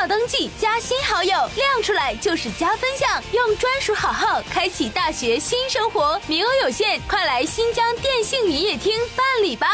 项登记，加新好友，亮出来就是加分项，用专属好号开启大学新生活，名额有限，快来新疆电信营业厅办理吧。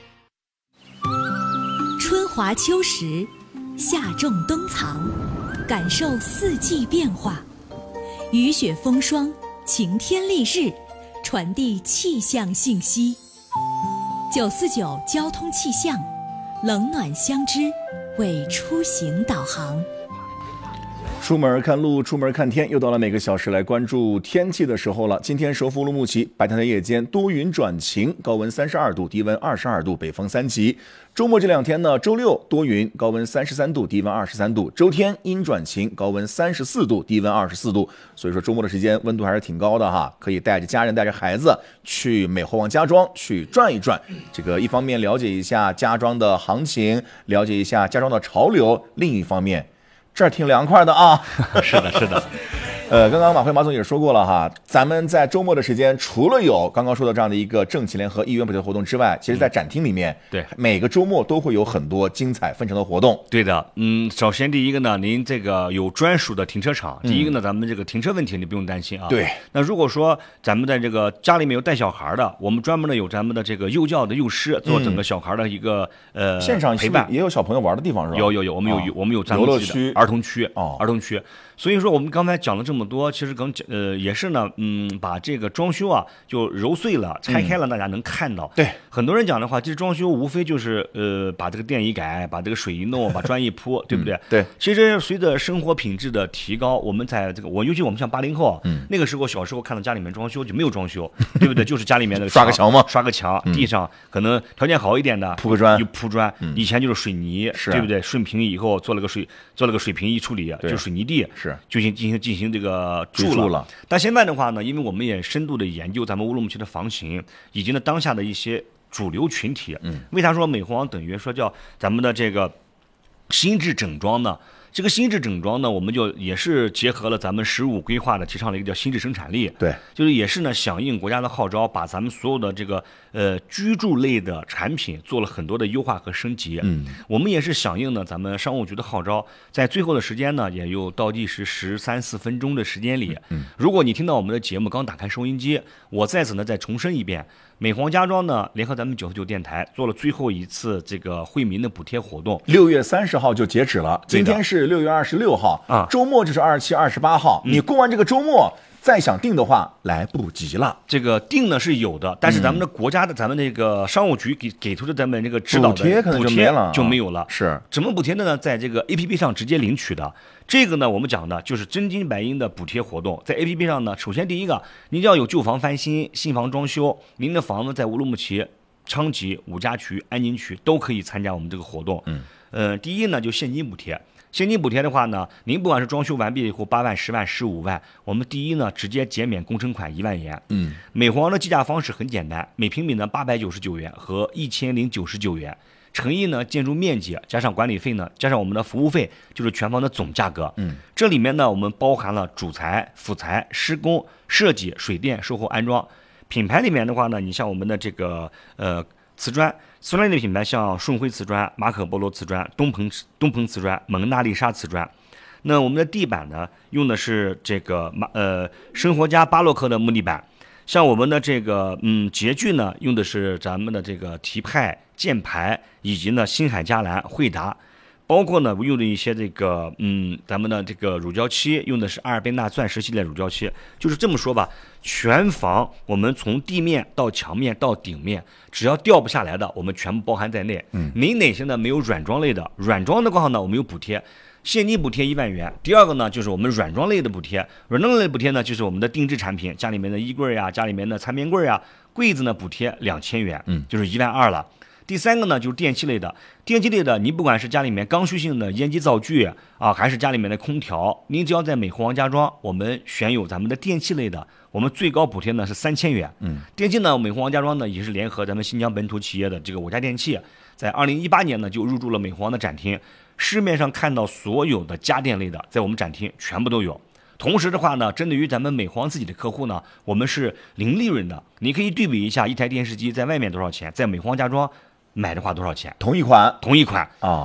春华秋实，夏种冬藏，感受四季变化，雨雪风霜，晴天丽日，传递气象信息。949交通气象，冷暖相知，为出行导航。 出门看路，出门看天，又到了每个小时来关注天气的时候了。今天首府乌鲁木齐白天到夜间多云转晴，高温32度，低温22度，北风3级。周末这两天呢，周六多云，高温33度，低温23度；周天阴转晴，高温34度，低温24度。所以说周末的时间温度还是挺高的哈，可以带着家人、带着孩子去美猴王家庄去转一转。这个一方面了解一下家庄的行情，了解一下家庄的潮流；另一方面，这儿挺凉快的啊。 是的，是的。 刚刚马总也说过了哈，咱们在周末的时间，除了有刚刚说的这样的一个政企联合义园补贴活动之外，其实在展厅里面， 对， 每个周末都会有很多精彩纷呈的活动。 对的，首先第一个呢，您这个有专属的停车场，第一个呢，咱们这个停车问题你不用担心啊。 对。 那如果说咱们在这个家里面有带小孩的，我们专门的有咱们的这个幼教的幼师做整个小孩的一个现场陪伴， 也有小朋友玩的地方是吧？ 有，我们有咱们自己的儿童区，儿童区。所以说我们刚才讲了这么多，其实也是呢，把这个装修啊就揉碎了、拆开了，大家能看到。 对，很多人讲的话，其实装修无非就是把这个电一改，把这个水一弄，把砖一铺，对不对？ 对。 其实随着生活品质的提高，我们在这个尤其我们像80后，那个时候小时候看到家里面装修就没有装修，对不对？就是家里面的刷个墙吗？ 刷个墙，地上可能条件好一点的铺个砖， 就铺砖。以前就是水泥，对不对？顺平以后做了个水平一处理，就水泥地。 是， 就进行这个住了。但现在的话呢，因为我们也深度的研究咱们乌鲁木齐的房型，以及呢当下的一些主流群体，为啥说美猴王等于说叫咱们的这个新质整装呢？这个新质整装呢，我们就也是结合了咱们15规划的提倡了一个叫新质生产力， 对， 就是也是呢响应国家的号召，把咱们所有的这个居住类的产品做了很多的优化和升级。我们也是响应呢咱们商务局的号召，在最后的时间呢，也有倒计时13-14分钟的时间里，如果你听到我们的节目刚打开收音机，我在此呢再重申一遍。美皇家庄呢，联合咱们949电台做了最后一次这个惠民的补贴活动 ，6月30号就截止了。今天是6月26号啊，周末就是27、28号。你过完这个周末，再想订的话，来不及了。 这个订呢是有的，但是咱们的国家的咱们那个商务局给出的咱们这个指导的补贴就没有了。 是怎么补贴的呢？在这个 APP 上直接领取的。这个呢，我们讲的就是真金白银的补贴活动。在 APP 上呢，首先第一个，您要有旧房翻新、新房装修，您的房子在乌鲁木齐、昌吉、五家区、安宁区都可以参加我们这个活动。第一呢，就现金补贴。现金补贴的话呢，您不管是装修完毕以后8万、10万、15万，我们第一呢直接减免工程款1万元。美皇的计价方式很简单，每平米呢899元和1099元。乘以呢建筑面积加上管理费呢加上我们的服务费，就是全房的总价格。这里面呢我们包含了主材、辅材、施工、设计、水电、售后安装。品牌里面的话呢，你像我们的这个瓷砖类的品牌，像顺辉瓷砖、马可波罗瓷砖、东鹏瓷砖、蒙娜丽莎瓷砖。那我们的地板呢用的是这个生活家巴洛克的木地板。像我们的这个洁具呢用的是咱们的这个提派、箭牌以及呢新海嘉兰、惠达，包括呢用的一些这个咱们的这个乳胶漆用的是阿尔贝纳钻石系列乳胶漆。就是这么说吧，全房我们从地面到墙面到顶面，只要掉不下来的我们全部包含在内。您哪些呢没有软装类的，软装的话呢我们有补贴，现金补贴1万元。第二个呢就是我们软装类的补贴，软装类的补贴呢就是我们的定制产品，家里面的衣柜呀、家里面的餐边柜呀、柜子呢补贴2000元，就是1万2了。第三个呢就是电器类的，您不管是家里面刚需性的烟机灶具啊，还是家里面的空调，您只要在美猴王家庄，我们选有咱们的电器类的，我们最高补贴呢是3000元。电器呢，美猴王家庄呢也是联合咱们新疆本土企业的这个我家电器，在2018年呢就入驻了美猴王的展厅，市面上看到所有的家电类的，在我们展厅全部都有。同时的话呢，针对于咱们美猴王自己的客户呢，我们是零利润的。你可以对比一下，一台电视机在外面多少钱，在美猴王家庄买的话多少钱？ 同一款啊。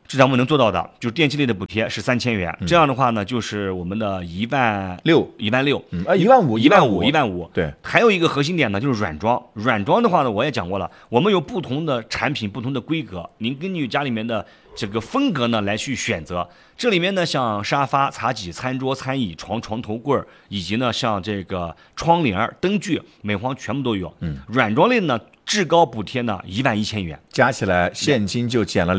这咱们能做到的，就是电器类的补贴是3000元，这样的话呢，就是我们的16000， 嗯，15000，对。 还有一个核心点呢，就是软装。软装的话呢，我也讲过了，我们有不同的产品，不同的规格，您根据家里面的这个风格呢来去选择。这里面呢，像沙发、茶几、餐桌、餐椅、床头柜以及呢像这个窗帘、灯具，美皇全部都有。软装类呢，至高补贴呢11000元， 加起来现金就减了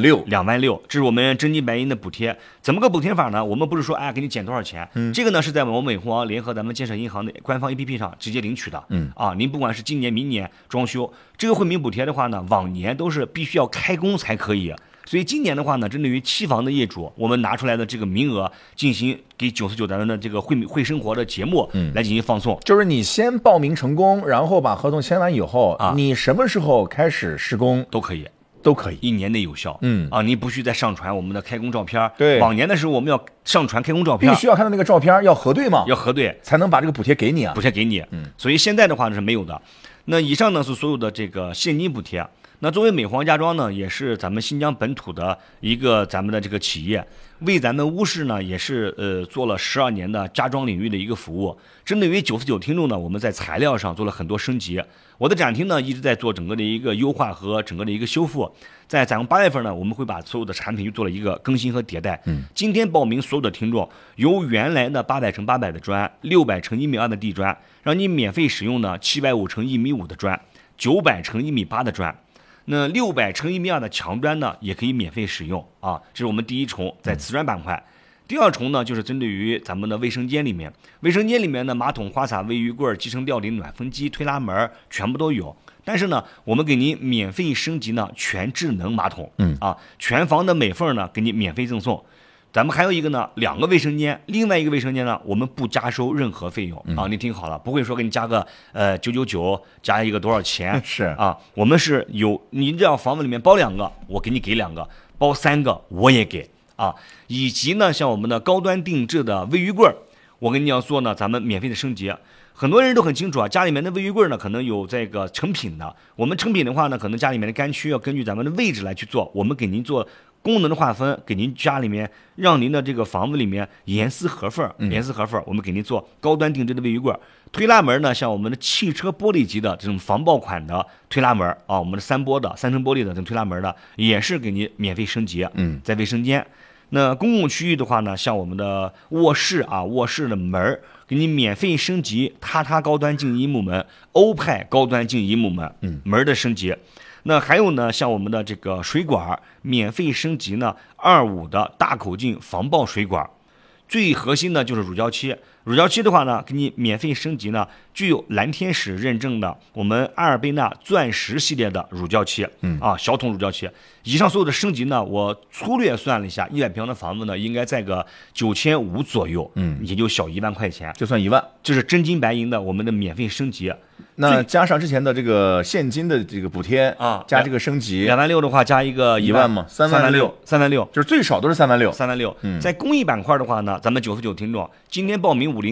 26000， 这是我们真金白银的补贴。怎么个补贴法呢？我们不是说给你减多少钱，这个呢是在我们美皇联合咱们建设银行的官方 APP 上直接领取的。您不管是今年、明年装修，这个惠民补贴的话呢，往年都是必须要开工才可以。所以今年的话呢，针对于期房的业主，我们拿出来的这个名额进行给99咱们的这个会生活的节目来进行放送。 就是你先报名成功，然后把合同签完以后，你什么时候开始施工都可以，1年内有效。你不需再上传我们的开工照片。 对， 往年的时候我们要上传开工照片， 必须要看到那个照片，要核对嘛？ 要核对才能把这个补贴给你啊。 补贴给你。所以现在的话呢是没有的。那以上呢是所有的这个现金补贴。那作为美皇家装呢，也是咱们新疆本土的一个咱们的这个企业，为咱们乌市呢也是做了12年的家装领域的一个服务。针对于949听众呢，我们在材料上做了很多升级。我的展厅呢一直在做整个的一个优化和整个的一个修复。在咱们8月份呢，我们会把所有的产品又做了一个更新和迭代。今天报名所有的听众，由原来的800×800的砖，600×1.2米的地砖，让你免费使用呢750×1.5米的砖，900×1.8米的砖。那600×1.2米的墙砖呢，也可以免费使用啊，这是我们第一重在瓷砖板块。第二重呢，就是针对于咱们的卫生间里面的马桶、花洒、卫浴柜、集成吊顶、暖风机、推拉门全部都有。但是呢，我们给您免费升级呢全智能马桶，全房的每缝呢给你免费赠送。咱们还有一个呢，2个卫生间，另外一个卫生间呢，我们不加收任何费用你听好了，不会说给你加个999，加一个多少钱是啊？我们是有，你只要房子里面包2个，我给你给2个，包3个我也给啊。以及呢，像我们的高端定制的卫浴柜，我跟你要做呢，咱们免费的升级。很多人都很清楚家里面的卫浴柜呢，可能有这个成品的。我们成品的话呢，可能家里面的干区要根据咱们的位置来去做，我们给您做功能的划分，给您家里面让您的这个房子里面严丝合缝，我们给您做高端定制的卫浴柜。推拉门呢，像我们的汽车玻璃级的这种防爆款的推拉门我们的3层玻璃的这种推拉门的，也是给您免费升级。在卫生间。那公共区域的话呢，像我们的卧室的门给你免费升级榻高端静音木门、欧派高端静音木门，门的升级。那还有呢，像我们的这个水管免费升级呢，25的大口径防爆水管。最核心的就是乳胶漆的话呢，给你免费升级呢，具有蓝天使认证的我们阿尔贝纳钻石系列的乳胶漆，小桶乳胶漆。以上所有的升级呢，我粗略算了一下，100平方的房子呢，应该在个9500左右，也就小1万块钱， 就算1万， 这是真金白银的我们的免费升级。 那加上之前的这个现金的这个补贴加这个升级 ，26000的话加一个 1万嘛，36000，就是最少都是 36000。在公益板块的话呢，咱们949听众今天报名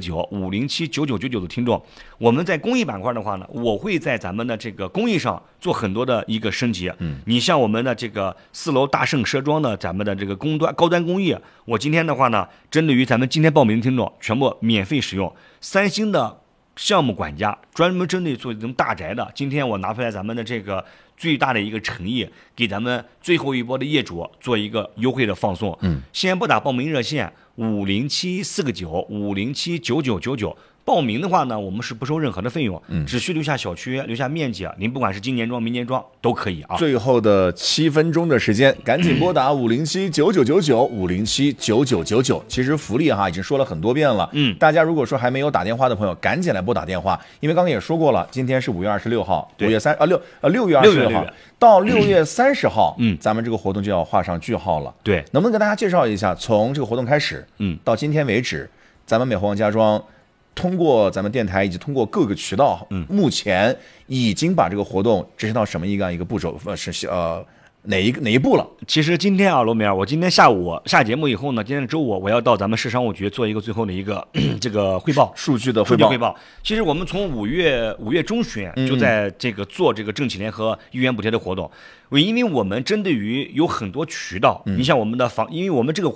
50749、5079999的听众，我们在公益板块的话呢，我会在咱们的这个公益上做很多的一个升级。你像我们的这个4楼大圣奢装的咱们的这个高端工艺，我今天的话呢，针对于咱们今天报名的听众，全部免费使用。3星的项目管家专门针对做这种大宅的，今天我拿出来咱们的这个最大的一个诚意，给咱们最后一波的业主做一个优惠的放送。先拨打报名热线50749、5079999。报名的话呢，我们是不收任何的费用，只需留下小区、留下面积，您不管是今年装、明年装都可以啊。 最后的7分钟的时间，赶紧拨打5079999、5079999。其实福利已经说了很多遍了，大家如果说还没有打电话的朋友，赶紧来拨打电话，因为刚才也说过了，今天是5月26号，6月26号到6月30号，咱们这个活动就要画上句号了。 对， 能不能跟大家介绍一下，从这个活动开始，到今天为止，咱们美皇家装通过咱们电台以及通过各个渠道，目前已经把这个活动执行到什么一个步骤？ 哪一步了？ 其实今天啊，罗明儿，我今天下午下节目以后呢，今天周五我要到咱们市商务局做一个最后的一个这个汇报， 数据的汇报。 其实我们从五月中旬就在这个做这个政企联合1元补贴的活动，因为我们针对于有很多渠道，你像我们的因为我们这个